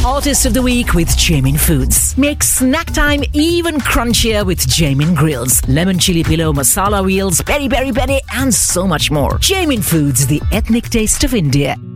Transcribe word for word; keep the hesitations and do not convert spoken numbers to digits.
hottest of the week with Jamin Foods. Make snack time even crunchier with Jamin Grills, lemon chili pillow, masala wheels, peri peri peri, and so much more. Jamin Foods, the ethnic taste of India.